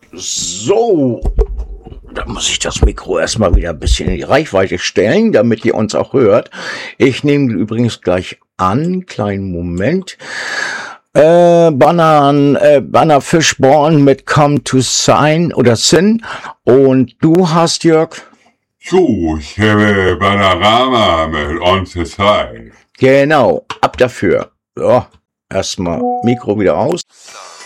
So, da muss ich das Mikro erstmal wieder ein bisschen in die Reichweite stellen, damit ihr uns auch hört. Ich nehme übrigens gleich an, kleinen Moment. Banner Fishborn mit Come to Sign oder Sin. Und du hast, Jörg? So, ich habe Panorama mit On the Side. Genau, ab dafür. So, erstmal Mikro wieder aus.